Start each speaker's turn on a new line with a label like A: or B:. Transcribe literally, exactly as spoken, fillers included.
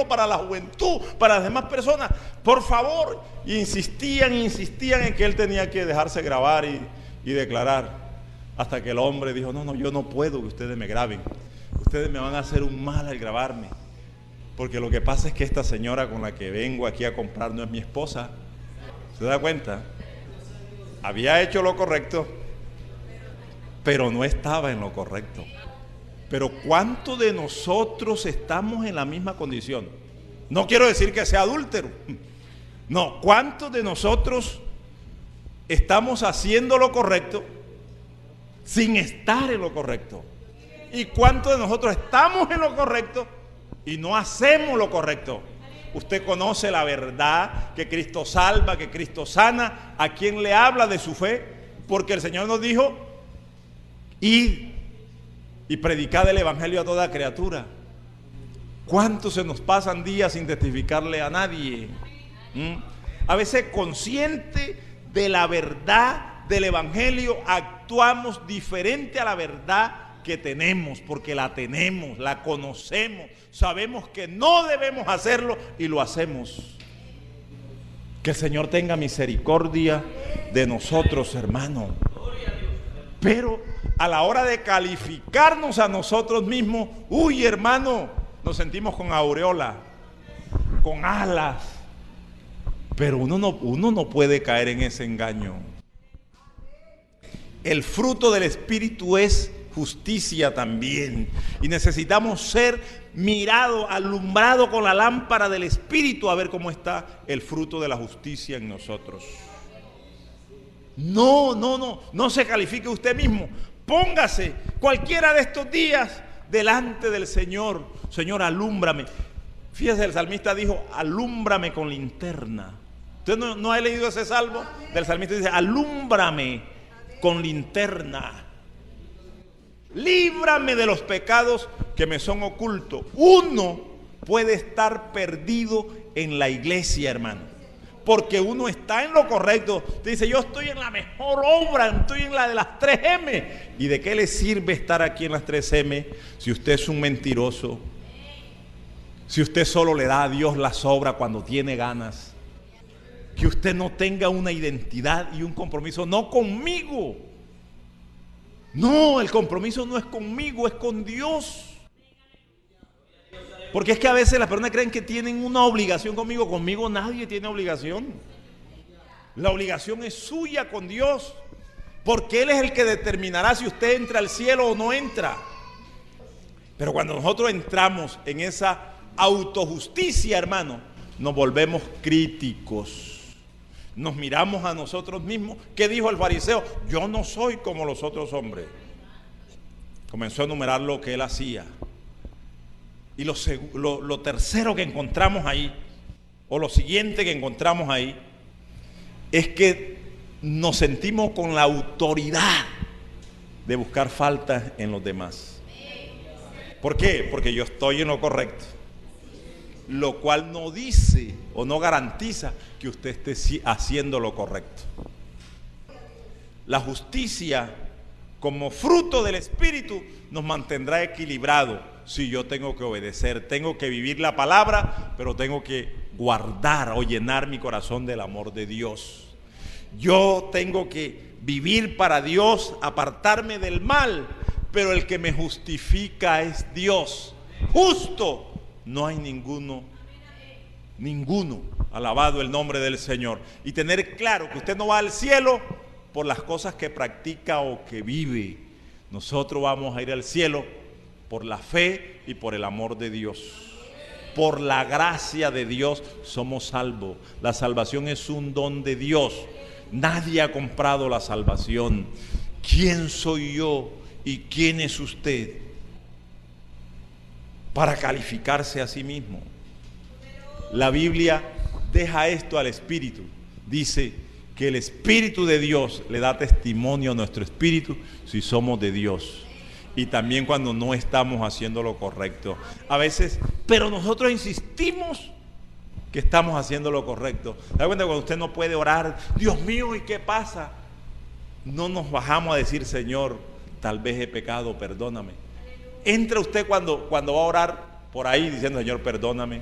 A: ejemplo para la juventud, para las demás personas, por favor. Y insistían, insistían en que él tenía que dejarse grabar y, y declarar, hasta que el hombre dijo, no, no, yo no puedo que ustedes me graben, ustedes me van a hacer un mal al grabarme, porque lo que pasa es que esta señora con la que vengo aquí a comprar no es mi esposa. ¿Se da cuenta? Había hecho lo correcto, pero no estaba en lo correcto. Pero ¿cuántos de nosotros estamos en la misma condición? No quiero decir que sea adúltero. No, ¿cuántos de nosotros estamos haciendo lo correcto sin estar en lo correcto? ¿Y cuántos de nosotros estamos en lo correcto y no hacemos lo correcto? Usted conoce la verdad, que Cristo salva, que Cristo sana. ¿A quién le habla de su fe? Porque el Señor nos dijo, id y predicad el evangelio a toda criatura. ¿Cuántos se nos pasan días sin testificarle a nadie? ¿Mm? A veces, consciente de la verdad del evangelio, actuamos diferente a la verdad que tenemos, porque la tenemos, la conocemos, sabemos que no debemos hacerlo y lo hacemos. Que el Señor tenga misericordia de nosotros, hermano. Pero a la hora de calificarnos a nosotros mismos, uy, hermano, nos sentimos con aureola, con alas. Pero uno no, uno no puede caer en ese engaño. El fruto del Espíritu es justicia también. Y necesitamos ser mirados, alumbrados con la lámpara del Espíritu a ver cómo está el fruto de la justicia en nosotros. No, no, no, no se califique usted mismo. Póngase cualquiera de estos días delante del Señor. Señor, alúmbrame. Fíjese, el salmista dijo, alúmbrame con linterna. ¿Usted no, no ha leído ese salmo? Del salmista dice, alúmbrame con linterna. Líbrame de los pecados que me son ocultos. Uno puede estar perdido en la iglesia, hermano, porque uno está en lo correcto. Te dice, yo estoy en la mejor obra, estoy en la de las tres eme. ¿Y de qué le sirve estar aquí en las tres eme si usted es un mentiroso? Si usted solo le da a Dios las obras cuando tiene ganas. Que usted no tenga una identidad y un compromiso, no conmigo. No, el compromiso no es conmigo, es con Dios. Porque es que a veces las personas creen que tienen una obligación conmigo. Conmigo nadie tiene obligación. La obligación es suya con Dios, porque Él es el que determinará si usted entra al cielo o no entra. Pero cuando nosotros entramos en esa autojusticia, hermano, nos volvemos críticos. Nos miramos a nosotros mismos. ¿Qué dijo el fariseo? Yo no soy como los otros hombres. Comenzó a enumerar lo que él hacía. Y lo, lo, lo tercero que encontramos ahí, o lo siguiente que encontramos ahí, es que nos sentimos con la autoridad de buscar faltas en los demás. ¿Por qué? Porque yo estoy en lo correcto. Lo cual no dice o no garantiza que usted esté haciendo lo correcto. La justicia, como fruto del Espíritu, nos mantendrá equilibrados. Si yo tengo que obedecer, tengo que vivir la palabra, pero tengo que guardar o llenar mi corazón del amor de Dios. Yo tengo que vivir para Dios, apartarme del mal, pero el que me justifica es Dios. Justo no hay ninguno, ninguno, alabado el nombre del Señor. Y tener claro que usted no va al cielo por las cosas que practica o que vive. Nosotros vamos a ir al cielo por la fe y por el amor de Dios. Por la gracia de Dios somos salvos. La salvación es un don de Dios. Nadie ha comprado la salvación. ¿Quién soy yo y quién es usted para calificarse a sí mismo? La Biblia deja esto al Espíritu. Dice que el Espíritu de Dios le da testimonio a nuestro espíritu si somos de Dios. Y también cuando no estamos haciendo lo correcto. A veces, pero nosotros insistimos que estamos haciendo lo correcto. ¿Se da cuenta? Cuando usted no puede orar, Dios mío, ¿y qué pasa? No nos bajamos a decir, Señor, tal vez he pecado, perdóname. Entra usted cuando, cuando va a orar por ahí diciendo, Señor, perdóname.